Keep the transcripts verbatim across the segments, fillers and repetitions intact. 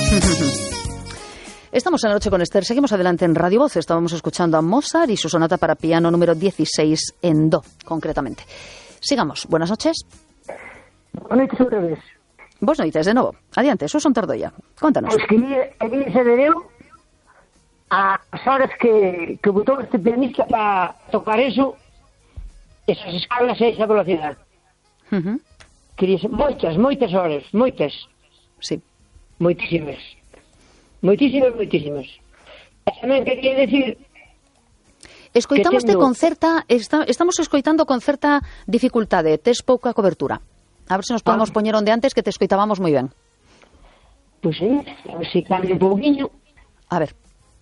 Estamos en la noche con Esther, seguimos adelante en Radio Voz. Estábamos escuchando a Mozart y su sonata para piano número dieciséis en do, concretamente. Sigamos, buenas noches. Boas noites outra vez. Vos noites, de novo. Adiante, Susan Tordoia, contanos. Pois que ali se deu as horas que, que botou este pianista para tocar eso, esas escalas e esa velocidade. Uh-huh. Quería moitas, moitas horas, moitas. Sí. Moitísimas. Moitísimas, moitísimas. E tamén quería decir... Escoitamos tendo... con certa... Está, estamos escoitando con certa dificultade, tes pouca cobertura. A ver se nos podemos ah. poñer onde antes, que te escoitábamos moi ben. Pois sí, a ver se cambia un pouquinho. A ver.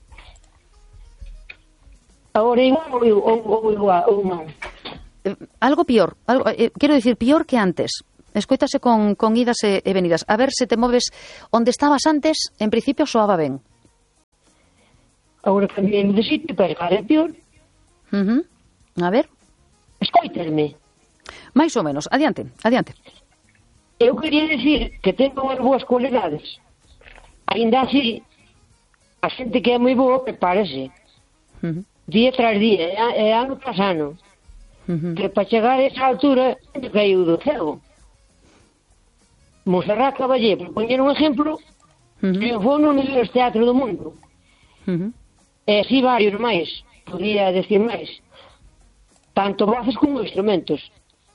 Agora igual ou, ou, ou igual, ou non. Eh, algo pior, algo, eh, quero dicir, pior que antes. Escoítase con, con idas e, e venidas. A ver se te moves onde estabas antes, en principio soaba ben. Agora cambiei de sitio, pero cada é pior. Uh-huh. A ver. Escoitasme. Mais ou menos, adiante, adiante. Eu quería decir que tengo unhas boas cualidades. Ainda así, a xente que é moi boa, prepárase. Uh-huh. Día tras día, é, é ano tras ano. Uh-huh. Que para chegar a esa altura, caiu do cego. Montserrat Caballé, por poñer un exemplo, uh-huh. triunfou no mellores teatro do mundo. Uh-huh. E así varios máis, podía decir máis. Tanto voces como instrumentos.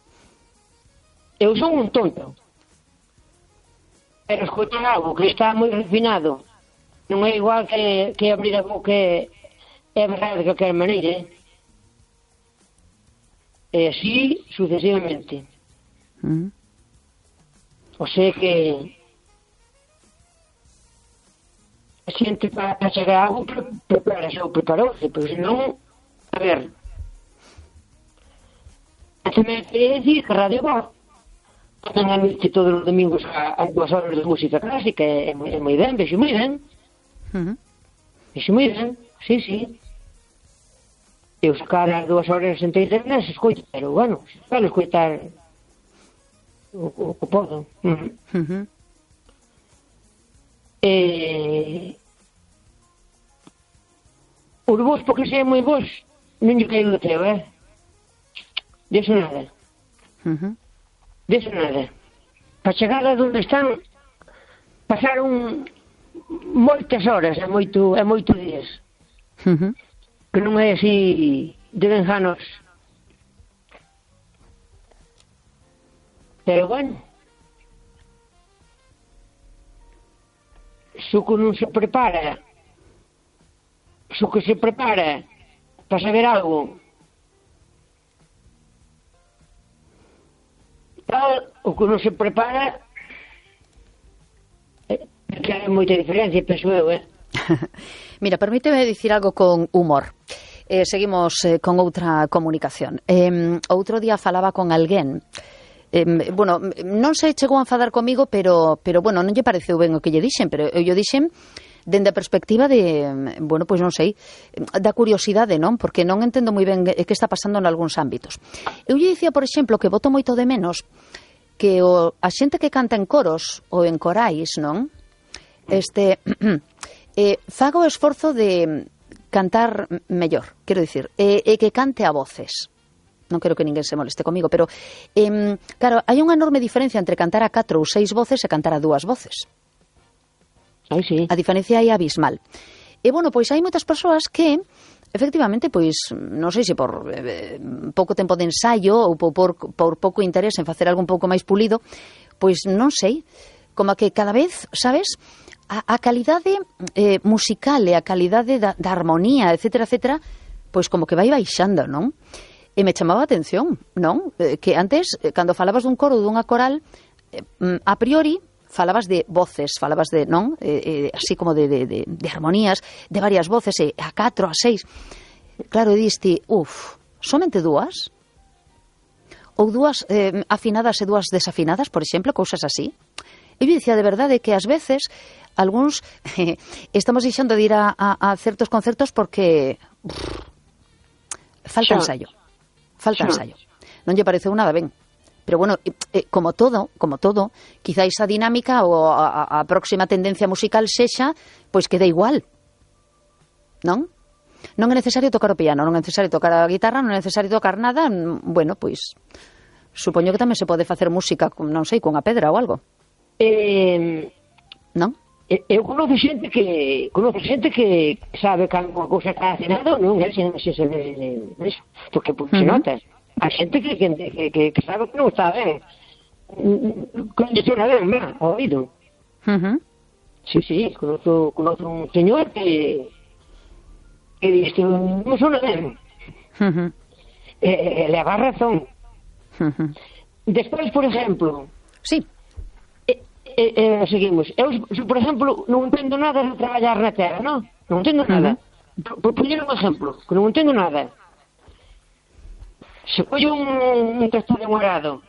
Eu son un tonto. Pero escoitar algo que está moi refinado. Non é igual que, que abrir a boca é, é verdade de calquer maneira. Eh? E así sucesivamente. Uh-huh. O sea que a xente para, para chegar a algo prepárase ou preparouse, porque senón, a ver, tamén quería decir que Radio Voz tamén emite todos os domingos a, a dúas horas de música clásica, é, é moi ben, vexo moi ben. Uh-huh. Vexo moi ben, sí, sí. Eu sacar as dúas horas enteiras non se escoita, pero bueno, se pode escoitar o, o que podo. Uh-huh. Uh-huh. Eh, os vos, porque se é moi vos, non lle caio do teu, eh? Deso nada. Uh-huh. Deso nada. Para chegar a onde están, pasaron moitas horas, e moito, e moitos días. Uh-huh. Que non é así de benjanos. Pero bueno, su que non se prepara, su que se prepara para saber algo, tal, o que non se prepara, eh, que hai moita diferencia, penso eu, eh? Mira, permíteme dicir algo con humor. Eh, seguimos eh, con outra comunicación. Eh, outro día falaba con alguén. Eh, bueno, non se chegou a enfadar comigo, pero, pero bueno, non lle pareceu ben o que lle dixen, pero eu lle dixen dende a perspectiva de, bueno, pois non sei, da curiosidade, non? Porque non entendo moi ben que está pasando en algúns ámbitos. Eu lle dicía, por exemplo, que boto moito de menos que o, a xente que canta en coros ou en corais, non? Este, eh, faga o esforzo de cantar mellor, quero dicir, e, e que cante a voces. Non quero que ninguén se moleste comigo, pero eh, claro, hai unha enorme diferencia entre cantar a catro ou seis voces e cantar a dúas voces. Ai, sí. A diferencia é abismal. E, bueno, pois hai moitas persoas que, efectivamente, pois, non sei se por eh, pouco tempo de ensaio ou por, por, por pouco interés en facer algo un pouco máis pulido, pois non sei, como que cada vez, sabes, a, a calidade eh, musical e a calidade da, da armonía, etcétera, etcétera, pois como que vai baixando, non? E me chamaba a atención, non? Eh, que antes, eh, cando falabas dun coro ou dunha coral, eh, a priori falabas de voces, falabas de, non? Eh, eh, así como de, de, de, de armonías, de varias voces, e a catro, a seis. Claro, diste, uf, somente dúas? Ou dúas eh, afinadas e dúas desafinadas, por exemplo, cousas así? Eu dicía de verdade que ás veces algúns eh, estamos deixando de ir a, a, a certos concertos porque uf, falta ensayo. Falta ensayo. Non lle pareceu nada ben. pero bueno, eh, como todo, como todo, quizáis a dinámica ou a, a próxima tendencia musical sexa, pois que dá igual, non? Non é necesario tocar o piano, non é necesario tocar a guitarra, non é necesario tocar nada, bueno, pois supoño que tamén se pode facer música, non sei, cunha pedra ou algo. Eh, non? Eu conoce xente que conoce xente que sabe que alguma cousa está acenado, non é se se se ve eso, porque pues, se nota. A xente que, que, que, que sabe que non está ben, condiciona ben, ben, ao oído. Uh-huh. Sí, sí, conozco, conozco un señor que que dice, non sona ben. Uh-huh. E, e le agarra razón. Uh-huh. Despois, por exemplo, sí. E, e, e, seguimos. Eu, por exemplo, non entendo nada de traballar na terra, non? Non entendo nada. Uh-huh. Por, por poñer un exemplo, que non entendo nada. Se collo un, un tractor de morado,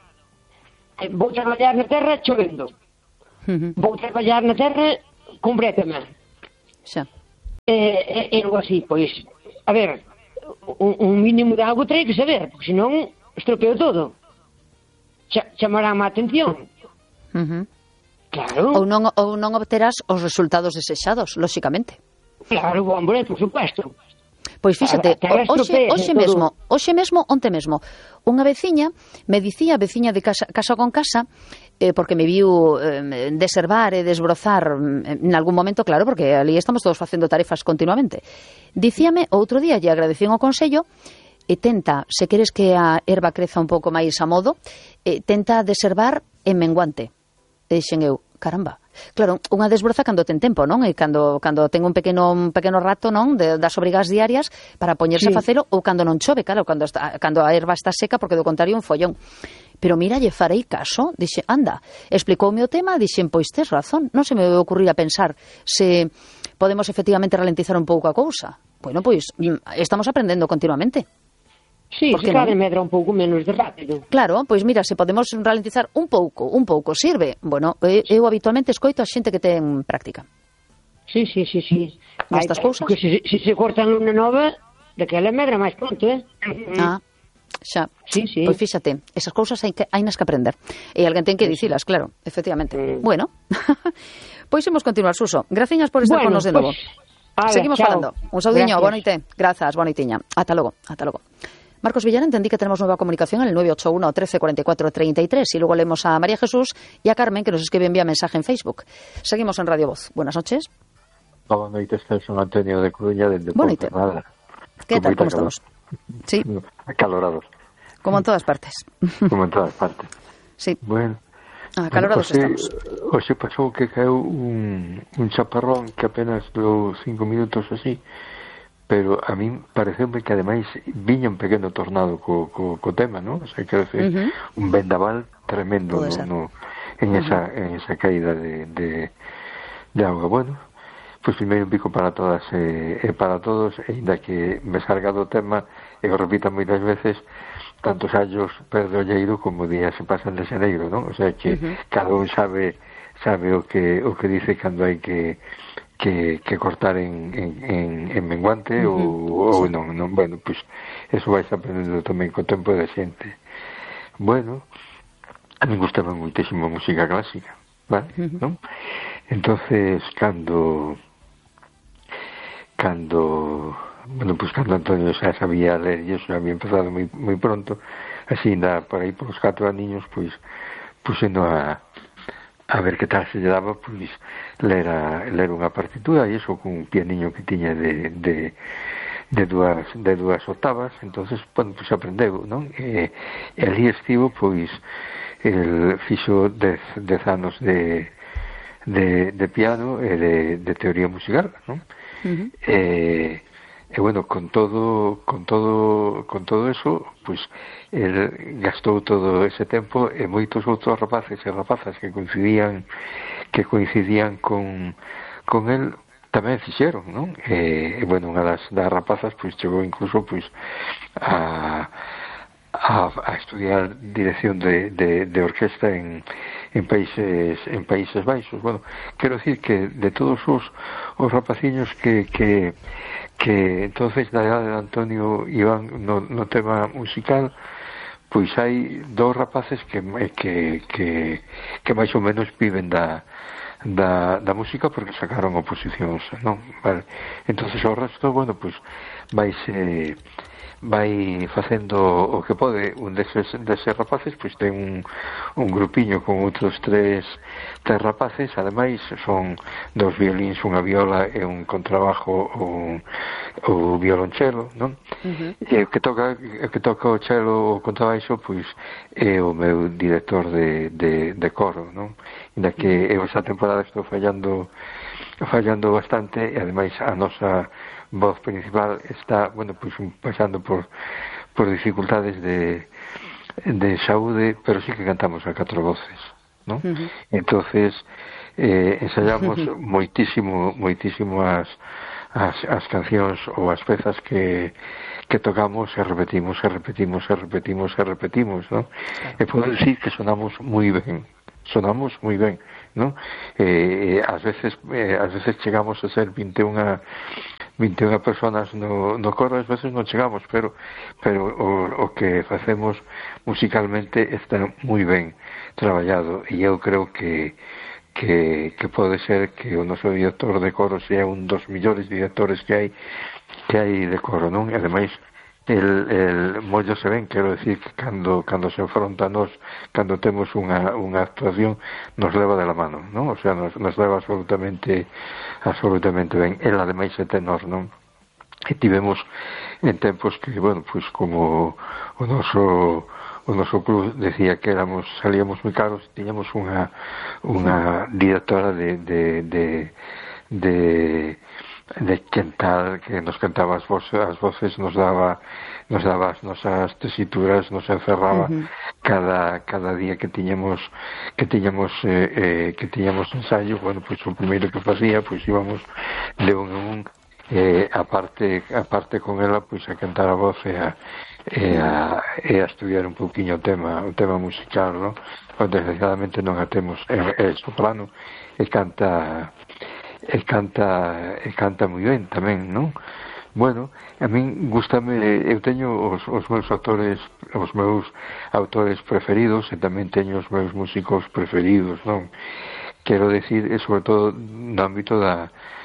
vou traballar na terra chovendo. Uh-huh. Vou traballar na terra con brétema. Xa. E, e, e algo así, pois, a ver, un, un mínimo de algo terei que saber, porque senón estropeo todo. Ch chamará má atención. Uh-huh. Claro. Ou non, ou non obterás os resultados desexados, lóxicamente. Claro, hombre, por supuesto. Pois fíxate, hoxe, hoxe mesmo, hoxe mesmo, onte mesmo, unha veciña me dicía, veciña de casa, casa con casa, eh, porque me viu eh, deservar e desbrozar en algún momento, claro, porque ali estamos todos facendo tarefas continuamente. Dicíame, outro día, lle agradecín o consello, e tenta, se queres que a erva creza un pouco máis a modo, eh, tenta deservar en menguante. E dixen eu, caramba. Claro, unha desbroza cando ten tempo, non? E cando cando ten un pequeno un pequeno rato, non, de, das obrigas diarias para poñerse sí. a facelo, ou cando non chove, claro, cando está, cando a erva está seca, porque do contrario un follón. Pero mira, lle farei caso, dixe, anda, explicoume o tema, dixen, pois tes razón, non se me ocurrir a pensar se podemos efectivamente ralentizar un pouco a cousa. Bueno, pois estamos aprendendo continuamente. Sí, se claro, medra un pouco menos de rápido. Claro, pois mira, se podemos ralentizar un pouco, un pouco, sirve. Bueno, eu habitualmente escoito a xente que ten práctica. Sí, sí, sí, sí. Nestas cousas? Porque se, se se cortan unha nova, daquela medra máis pronto, eh? Ah, xa. Sí, sí. Pois fíxate, esas cousas hai que hai nas que aprender. E alguén ten que dicilas, claro, efectivamente. Mm. Bueno, pois imos continuar, Suso. Graciñas por estar bueno, con nos de novo. Pues, seguimos chao. Falando. Un saudiño, boa noite. Grazas, boa noitiña. Ata logo, ata logo. Marcos Villar, entendí que tenemos nueva comunicación en el nueve ocho uno, trece, cuarenta y cuatro, treinta y tres y luego leemos a María Jesús y a Carmen, que nos escriben vía mensaje en Facebook. Seguimos en Radio Voz. Buenas noches. Buenas noches, son Antonio de Coruña, desde Ponferrada. ¿Qué tal? ¿Cómo estamos? Sí. Acalorados. Como en todas partes. Como en todas partes. Sí. Bueno. Acalorados bueno, estamos. Hoxe pasou que caeu un, un chaparrón que apenas durou cinco minutos así, pero a min pareceume que ademais viña un pequeno tornado co, co, co tema, ¿no? O sea, quero decir, uh-huh. un vendaval tremendo no, no, en, uh-huh. esa, en esa caída de, de, de auga. Bueno, pois pues primeiro un pico para todas e eh, para todos, e ainda que me salga do tema e o repita moitas veces, tantos años perde o olleiro como días se pasan de xaneiro, ¿no? O sea que uh-huh. cada un sabe sabe o que o que dice cando hai que que, que cortar en, en, en, en menguante uh-huh. ou, ou non, non, bueno, pois pues, eso vais aprendendo tamén co tempo da xente. Bueno, a mí gustaba moitísimo a música clásica, vale, uh-huh. non? Entonces, cando cando bueno, pues cando Antonio xa sabía ler e eso había empezado moi, moi pronto, así na, por aí por os catro aniños, pois pusendo a a ver que tal se lle daba, pois ler, a, ler unha partitura e iso con un pianiño que tiña de, de, de, dúas, de dúas octavas. Entonces, bueno, pois aprendeu, non? E, e ali estivo, pois el fixo dez, dez anos de, de, de piano e de, de teoría musical, non? Uh-huh. E, e bueno, con todo con todo con todo eso, pois el gastou todo ese tempo e moitos outros rapaces e rapazas que coincidían que coincidían con con el tamén fixeron, non? E, e bueno, unha das, das rapazas pois chegou incluso pois a a, a estudiar dirección de, de, de orquesta en, en países en Países Baixos. Bueno, quero decir que de todos os, os rapaciños que, que que entonces da edad de Antonio iban no, no tema musical, pois hai dous rapaces que que que que máis ou menos viven da da, da música porque sacaron oposicións, non? Vale. Entonces o resto, bueno, pois vai se vai facendo o que pode. Un deses, deses rapaces pois ten un, un grupiño con outros tres, tres rapaces, ademais son dos violíns, unha viola e un contrabajo ou o violonchelo, non? Uh-huh. E o que toca o que toca o chelo o contrabaixo pois é o meu director de, de, de coro, non? Inda que eu esta temporada estou fallando fallando bastante e ademais a nosa voz principal está, bueno, pois pasando por por dificultades de de saúde, pero sí que cantamos a catro voces, ¿no? Uh-huh. Entonces eh, ensayamos uh-huh. moitísimo moitísimo as, as as cancións ou as pezas que que tocamos e repetimos e repetimos e repetimos e repetimos, ¿no? Claro. E podo decir que sonamos moi ben, sonamos moi ben, ¿no? Eh, ás veces eh, ás veces chegamos a ser vinte e unha personas no, no coro, ás veces non chegamos, pero pero o, o que facemos musicalmente está moi ben traballado e eu creo que que, que pode ser que o noso director de coro sea un dos millores directores que hai que hai de coro, non? E ademais el, el mollo se ven, quero decir que cando, cando se enfronta a nos, cando temos unha, unha actuación, nos leva de la mano, non? O sea, nos, nos leva absolutamente absolutamente ben. El ademais é tenor, non? E tivemos en tempos que, bueno, pois como o noso o noso club decía que éramos salíamos moi caros, tiñamos unha unha directora de de de de de cantar, que nos cantaba as voces, as voces nos daba nos daba as nosas tesituras, nos encerraba uh-huh. cada cada día que tiñamos que tiñamos eh, eh, que tiñamos ensayo. Bueno, pois o primeiro que facía, pois íbamos de un en un eh, aparte aparte con ela, pois a cantar a voz e a e a, e a estudiar un pouquiño o tema o tema musical, non? Pois desgraciadamente non a temos, é, é soprano e canta e canta e canta moi ben tamén, non? Bueno, a min gustame, eu teño os, os meus autores os meus autores preferidos e tamén teño os meus músicos preferidos, non? Quero decir, e sobre todo no ámbito da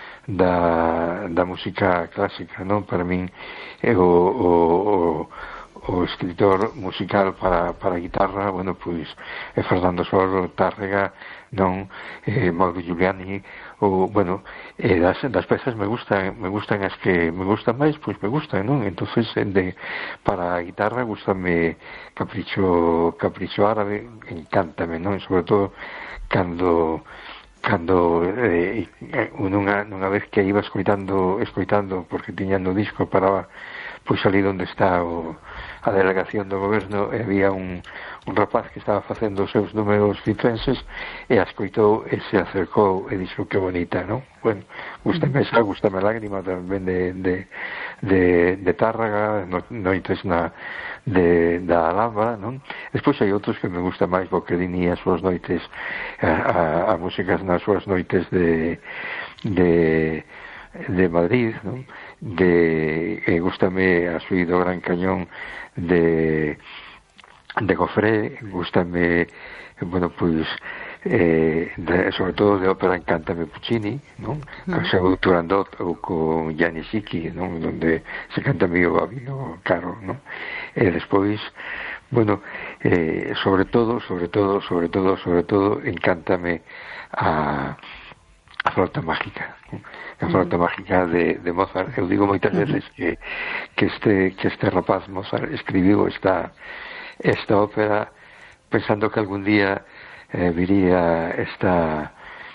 da, da música clásica, non? Para min é o, o, o o escritor musical para, para guitarra, bueno, pois é Fernando Soro, Tárrega, non, eh, Mauro Giuliani, ou, bueno, eh, das, das pezas me gustan, me gustan as que me gustan máis, pois me gustan, non? Entonces, de, para a guitarra gustame Capricho, Capricho Árabe, encántame, non? Sobre todo cando cando eh, nunha, nunha vez que iba escoitando, escoitando porque tiña no disco, paraba pois ali onde está o, a delegación do goberno, e había un, un rapaz que estaba facendo os seus números cifrenses e a escoitou e se acercou e dixo que bonita, non? Bueno, gustame esa, gustame Lágrima tamén de, de, de, de Tárraga, no, noites na, de, da Alhambra, non? Despois hai outros que me gusta máis, Boccherini as súas noites, a, a, a músicas nas súas noites de de de Madrid, non? De eh, gústame a Suí do Gran Cañón de de Gofré, gústame, bueno, pois eh, de, sobre todo de ópera encántame Puccini, non? Mm. Co seu Turandot ou con Gianni Schicchi, non? Donde se canta mío Babino Caro, non? E despois, bueno, eh, sobre todo, sobre todo, sobre todo, sobre todo encántame a a flauta mágica, a flauta uh-huh. mágica de, de Mozart. Eu digo moitas veces que, que este que este rapaz Mozart escribiu esta esta ópera pensando que algún día eh, viría esta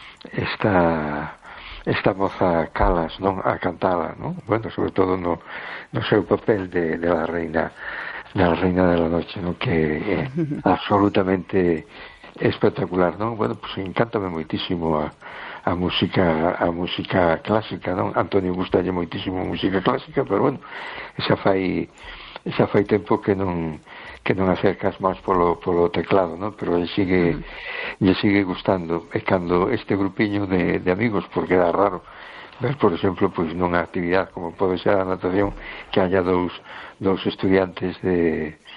esta esta moza Calas, non, a cantala, non? Bueno, sobre todo no, no seu papel de, de la reina de la reina de la noche, non? Que é absolutamente espectacular, non? Bueno, pues encántame moitísimo a a música a música clásica, non? Antonio gustalle moitísimo a música clásica, pero bueno, xa fai xa fai tempo que non que non acercas máis polo polo teclado, non? Pero lle sigue mm. lle sigue gustando, e cando este grupiño de, de amigos, porque era raro ver, por exemplo, pois nunha actividade como pode ser a natación, que haya dous dous estudiantes de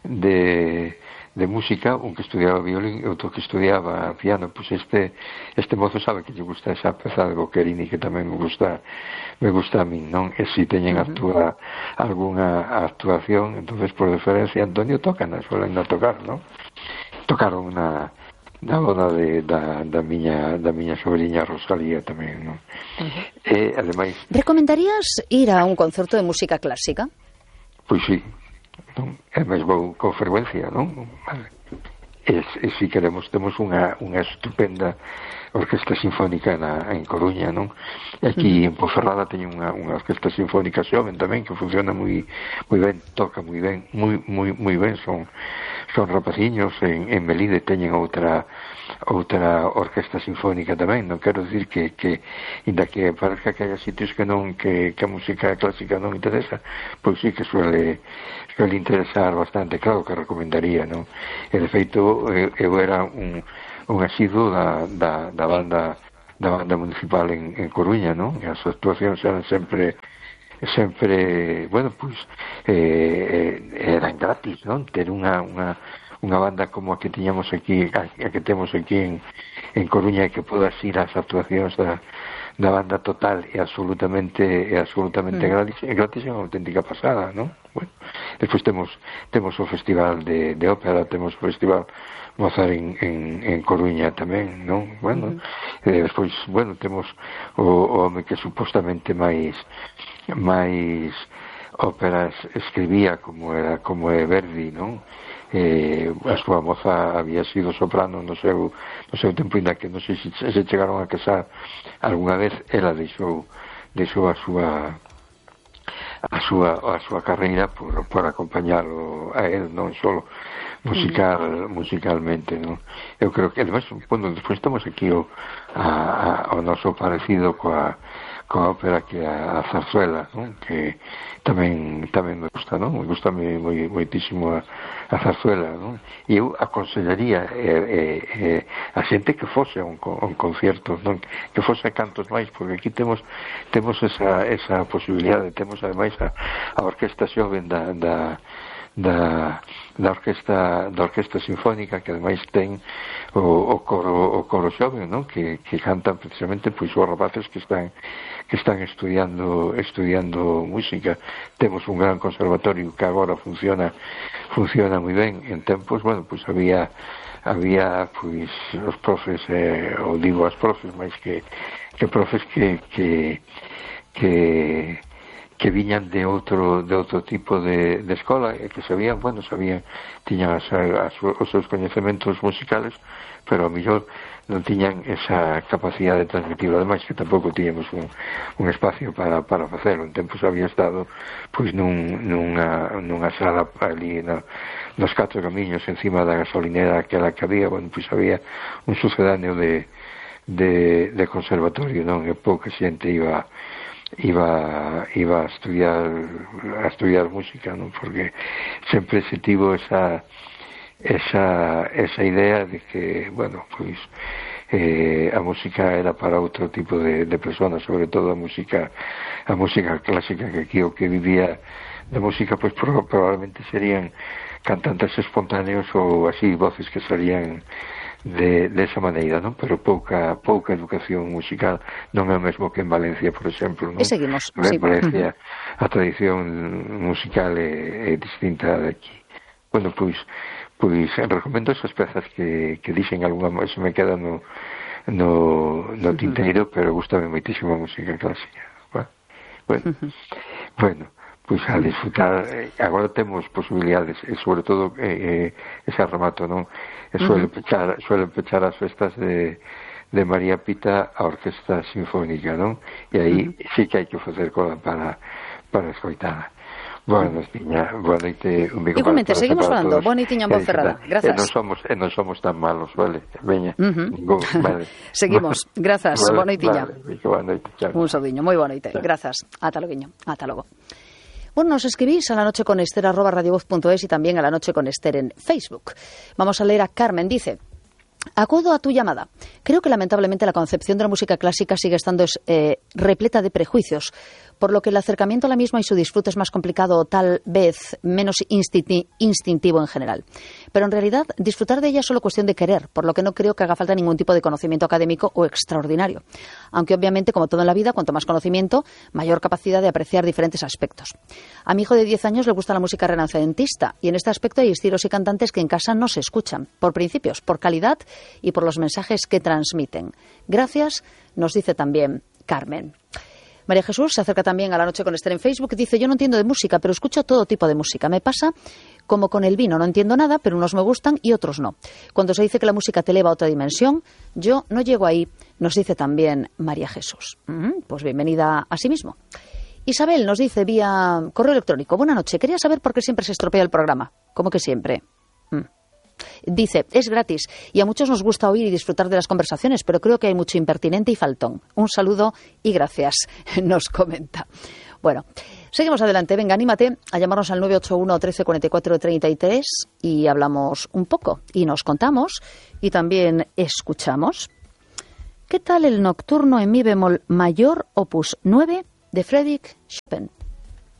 de de música, un que estudiaba violín e outro que estudiaba piano. Pois este este mozo sabe que lle gusta esa peza de Boccherini, que tamén me gusta me gusta a min, non? E si teñen uh-huh. actúa algunha actuación, entonces por deferencia Antonio tocan, suelen a tocar, non? Tocaron na na boda de, da, da miña da miña sobriña Rosalía tamén, non? Uh-huh. E ademais, recomendarías ir a un concerto de música clásica? Pois sí, non? É máis vou con frecuencia, non? Vale. E, e si queremos, temos unha, unha estupenda orquesta sinfónica na, en Coruña, non? E aquí en Ponferrada teñen unha, unha orquesta sinfónica xoven tamén que funciona moi moi ben, toca moi ben, moi moi moi ben, son son rapaciños. En, en Melide teñen outra outra orquesta sinfónica tamén. Non quero dicir que, que inda que parezca que haya sitios que non que, que a música clásica non interesa, pois sí que suele suele interesar bastante, claro que recomendaría, non? E de feito eu, eu era un un asiduo da, da, da banda da banda municipal en, en Coruña, non? E as actuacións eran sempre sempre, bueno, pois eh, eran gratis, non? Ter unha, unha, unha banda como a que tiñamos aquí, a, a que temos aquí en, en Coruña, e que podas ir ás actuacións da, da banda total e absolutamente e absolutamente mm. gratis, e gratis é unha auténtica pasada, non? Bueno, despois temos temos o festival de, de ópera, temos o festival Mozart en, en, en Coruña tamén, non? Bueno, mm. e despois, bueno, temos o, o home que supostamente máis máis óperas escribía, como era como é Verdi, non? Eh, a súa moza había sido soprano no seu, no seu tempo, ainda que non sei se, se chegaron a casar algunha vez. Ela deixou deixou a súa a súa a súa carreira por, por acompañalo a él, non solo musical musicalmente, non? Eu creo que además, bueno, despois estamos aquí o, a, a, o noso parecido coa coa ópera que a, a zarzuela, non? Que tamén tamén me gusta, non? Me gusta moi, moi, moitísimo a, a zarzuela, non? E eu aconsellaría eh, eh, a xente que fose a un, a un concierto, non? Que fose a cantos máis, porque aquí temos temos esa, esa posibilidade, temos ademais a, a orquesta xoven da, da da da orquesta da orquesta sinfónica, que ademais ten o, o coro o coro xoven, non? Que, que cantan precisamente pois os rapaces que están que están estudiando estudiando música. Temos un gran conservatorio que agora funciona funciona moi ben. En tempos, bueno, pois había había pois os profes, eh, ou digo as profes máis que que profes que que que que viñan de outro de outro tipo de, de escola, e que sabían, bueno, sabían, tiñan as, as, os seus coñecementos musicales, pero a mellor non tiñan esa capacidade de transmitirlo. Ademais que tampouco tiñamos un, un espacio para, para facelo. En tempos había estado pois nun, nunha, nunha sala ali na, nos catro camiños encima da gasolinera aquela que había, bueno, pois había un sucedáneo de, de, de conservatorio, non? E pouca xente iba iba iba a estudiar a estudiar música, non? Porque sempre se tivo esa esa esa idea de que, bueno, pois eh, a música era para outro tipo de, de personas, sobre todo a música a música clásica, que aquí o que vivía de música pois probablemente serían cantantes espontáneos ou así, voces que salían de, de esa maneira, non? Pero pouca pouca educación musical. Non é o mesmo que en Valencia, por exemplo, non? E seguimos, en sí. Valencia a tradición musical é, é distinta de aquí. Bueno, pois pois recomendo esas pezas que, que dixen algunha, se me queda no no, no tinteiro, pero gustame moitísimo a música clásica. Bueno, bueno, bueno, pois a disfrutar. Agora temos posibilidades, e sobre todo eh, ese remato, non? E suele pechar, suele pechar as festas de, de María Pita a Orquesta Sinfónica, non? E aí sí que hai que facer cola para, para escoitar. Boa noitiña, boa noite, un bico. Igualmente, seguimos falando. Boa noitiña en Ponferrada. Grazas. E non somos, e non somos tan malos, vale? Veña. Uh-huh. Go, vale. Seguimos. Grazas. Vale, boa noitiña. Vale, boa noite, chao. Un saudiño, moi boa noite. Chao. Grazas. Ata loguiño. Ata logo. Bueno, nos escribís a la noche con Esther arroba radiovoz punto es y también a la noche con Esther en Facebook. Vamos a leer a Carmen. Dice: acudo a tu llamada. Creo que lamentablemente la concepción de la música clásica sigue estando eh, repleta de prejuicios. por lo que el acercamiento a la misma y su disfrute es más complicado o tal vez menos instinti- instintivo en general. Pero en realidad disfrutar de ella es solo cuestión de querer, por lo que no creo que haga falta ningún tipo de conocimiento académico o extraordinario. Aunque obviamente, como todo en la vida, cuanto más conocimiento, mayor capacidad de apreciar diferentes aspectos. A mi hijo de diez años le gusta la música renacentista y en este aspecto hay estilos y cantantes que en casa no se escuchan, por principios, por calidad y por los mensajes que transmiten. Gracias, nos dice también Carmen. María Jesús se acerca también a La Noche con Esther en Facebook. Dice, yo no entiendo de música, pero escucho todo tipo de música. Me pasa como con el vino. No entiendo nada, pero unos me gustan y otros no. Cuando se dice que la música te eleva a otra dimensión, yo no llego ahí, nos dice también María Jesús. Mm, pues bienvenida a sí mismo. Isabel nos dice vía correo electrónico. Buenas noches. Quería saber por qué siempre se estropea el programa. ¿Cómo que siempre? Mm. Dice, es gratis y a muchos nos gusta oír y disfrutar de las conversaciones, pero creo que hay mucho impertinente y faltón. Un saludo y gracias, nos comenta. Bueno, seguimos adelante. Venga, anímate a llamarnos al nueve ocho uno, trece, cuarenta y cuatro, treinta y tres y hablamos un poco y nos contamos y también escuchamos. ¿Qué tal el nocturno en mi bemol mayor, opus nueve de Frédéric Chopin?